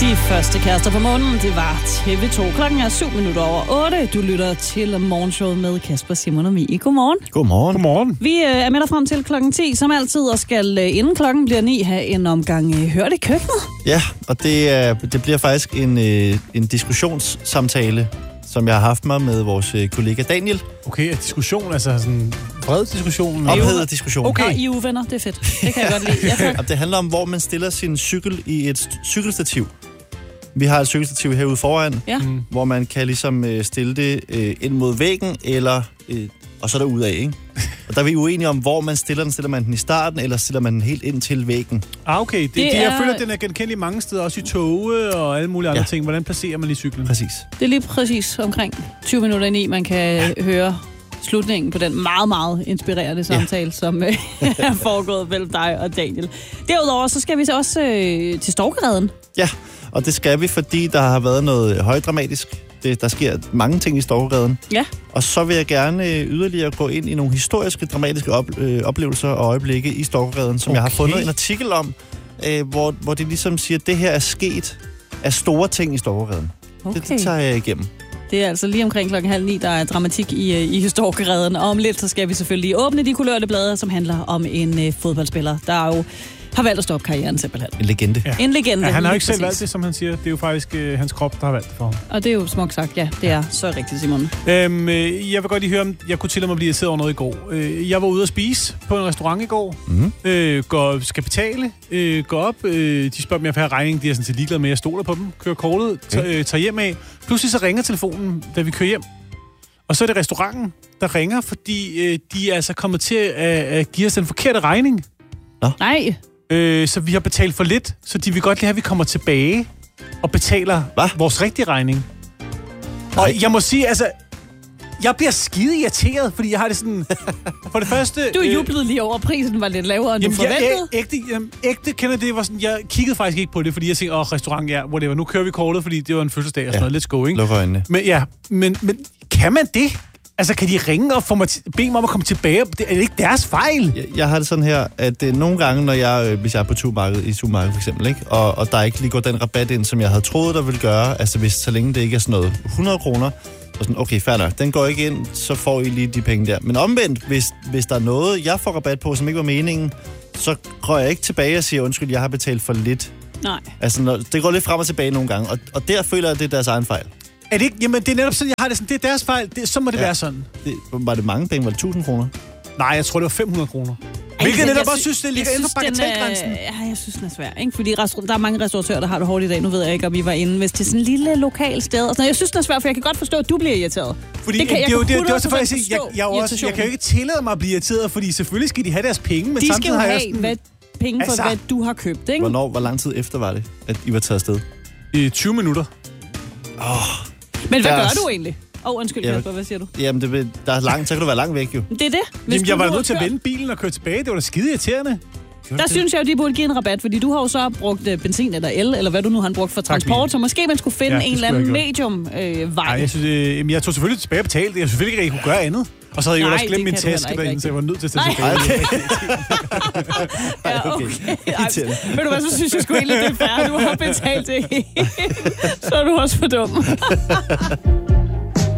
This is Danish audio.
De første kærester på månen, det var TV2. Klokken er 7:07. Du lytter til morgenshowet med Kasper, Simon og Mie. Godmorgen. Godmorgen. Godmorgen. Vi er med dig frem til klokken 10, som altid, og skal inden klokken bliver 9 have en omgang Hørt i køkkenet. Ja, og det bliver faktisk en diskussionssamtale, som jeg har haft med vores kollega Daniel. Okay, diskussion, altså sådan en bred diskussion? Ophedet diskussion. Okay. Og I er uvenner, det er fedt. Det kan jeg godt lide. Ja, det handler om, hvor man stiller sin cykel i et cykelstativ. Vi har et cykelstativ herude foran, hvor man kan ligesom stille det ind mod væggen, eller og så derudad, ikke? Og der er vi uenige om, hvor man stiller den. Stiller man den i starten, eller stiller man den helt ind til væggen? Okay. Jeg føler, at den er genkendelig mange steder, også i toge og alle mulige andre ting. Hvordan placerer man lige cyklen? Præcis. Det er lige præcis omkring 20 minutter ind i, man kan høre slutningen på den meget, meget inspirerende samtale, som er foregået mellem dig og Daniel. Derudover, så skal vi så også til Storkereden. Ja, og det skal vi, fordi der har været noget højdramatisk. Der sker mange ting i Storkereden. Ja. Og så vil jeg gerne yderligere gå ind i nogle historiske, dramatiske oplevelser og øjeblikke i Storkereden, som jeg har fundet en artikel om, hvor det ligesom siger, at det her er sket af store ting i Storkereden. Okay. Det tager jeg igennem. Det er altså lige omkring 8:30, der er dramatik i Storkereden. Og om lidt, så skal vi selvfølgelig åbne de kulørte blade, som handler om en fodboldspiller, der jo har valgt at stoppe karrieren simpelthen. En legende. Ja. En legende. Ja, han har jo ikke selv valgt det, som han siger. Det er jo faktisk hans krop, der har valgt det for ham. Og det er jo smukt sagt, ja. Det er så rigtigt, Simon. Jeg vil godt lige høre, om jeg kunne tillade mig at blive irriteret over noget i går. Jeg var ude at spise på en restaurant i går. Skal betale. Går op. De spørger, om jeg får regning. De er sådan set ligeglade med, at jeg stoler på dem. Kører kortet. Tager hjem af. Pludselig så ringer telefonen, da vi kører hjem. Og så er det restauranten, der ringer, fordi de er altså kommet til at give os den forkerte regning. Nå. Nej. Så vi har betalt for lidt, så de vil godt lige have, at vi kommer tilbage og betaler vores rigtige regning. Nej. Og jeg må sige, altså, jeg bliver skide irriteret, fordi jeg har det sådan... For det første... Du jublede lige over, prisen var lidt lavere, end du forventede. Ægte kender det, var sådan... Jeg kiggede faktisk ikke på det, fordi jeg tænkte, restaurant, ja, whatever. Nu kører vi kortet, fordi det var en fødselsdag og sådan noget. Let's go, ikke? Luk øjnene. Men kan man det? Altså, kan de ringe og bede mig om at komme tilbage? Det er ikke deres fejl. Jeg har det sådan her, at nogle gange, når jeg, hvis jeg er på supermarkedet for eksempel, ikke? Og der ikke lige går den rabat ind, som jeg havde troet, der ville gøre, altså så længe det ikke er sådan noget 100 kroner, så sådan, okay, fair nok, den går ikke ind, så får I lige de penge der. Men omvendt, hvis der er noget, jeg får rabat på, som ikke var meningen, så går jeg ikke tilbage og siger, undskyld, jeg har betalt for lidt. Nej. Altså, det går lidt frem og tilbage nogle gange, og der føler jeg, at det er deres egen fejl. Er det ikke? Jamen, det er netop sådan, jeg har det sådan, det er deres fejl, så må det være sådan. Var det mange penge? Var det 1000 kroner? Nej, jeg tror, det var 500 kroner. Hvilket netop også synes, det ligger inden for bagatelgrænsen. Ja, jeg synes, den er svær, ikke? Fordi der er mange restauratører, der har det hårdt i dag. Nu ved jeg ikke, om I var inde. Hvis det er sådan en lille lokal sted. Og sådan, jeg synes, den er svær, for jeg kan godt forstå, at du bliver irriteret. Fordi det er også derfor, jeg siger, jeg kan jo ikke tillade mig at blive irriteret, fordi selvfølgelig skal de have deres penge. Men de skal jo have penge for, hvad du har købt, ikke? Hvor lang tid efter var det, at I var taget afsted? I 20 minutter. Men hvad gør du egentlig? Undskyld, Kasper, hvad siger du? Jamen, så kan du være langt væk, jo. Det er det. Jamen, jeg var nødt til at vende bilen og køre tilbage. Det var da skide irriterende. Der synes jeg jo, de burde give en rabat, fordi du har jo så brugt benzin eller el, eller hvad du nu har brugt for transport, så måske man skulle finde en eller anden medium-vej. Nej, jeg tog selvfølgelig tilbage og betalte. Jeg selvfølgelig ikke kunne gøre andet. Og så havde jeg jo også glemt min taske derinde, så jeg var nødt til at tage tilbage. Ja, okay. Ved du hvad, så synes jeg sgu egentlig, det er fair. Du har betalt det hele. Så er du også for dum.